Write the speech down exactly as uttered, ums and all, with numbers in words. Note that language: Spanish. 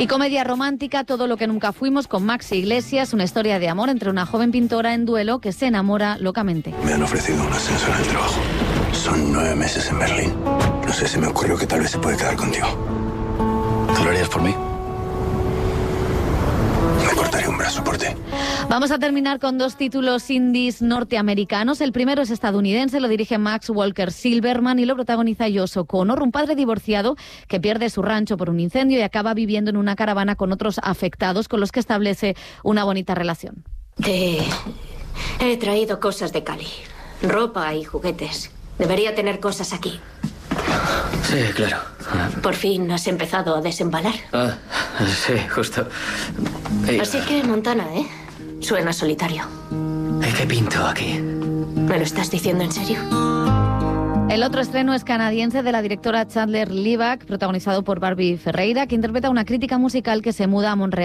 Y comedia romántica, Todo lo que nunca fuimos, con Maxi Iglesias, una historia de amor entre una joven pintora en duelo que se enamora locamente. Me han ofrecido un ascenso en el trabajo. Son nueve meses en Berlín. No sé, se me ocurrió que tal vez se puede quedar contigo. ¿Tú lo harías por mí? Me cortaría un brazo por ti. Vamos a terminar con dos títulos indies norteamericanos. El primero es estadounidense, lo dirige Max Walker Silverman y lo protagoniza Josh O'Connor, un padre divorciado que pierde su rancho por un incendio y acaba viviendo en una caravana con otros afectados con los que establece una bonita relación. Te he traído cosas de Cali, ropa y juguetes. Debería tener cosas aquí. Sí, claro. ¿Por fin has empezado a desembalar? Ah, sí, justo. Y... Así que, Montana, ¿eh? Suena solitario. ¿Y qué pinto aquí? ¿Me lo estás diciendo en serio? El otro estreno es canadiense, de la directora Chandler Levack, protagonizado por Barbie Ferreira, que interpreta a una crítica musical que se muda a Montreal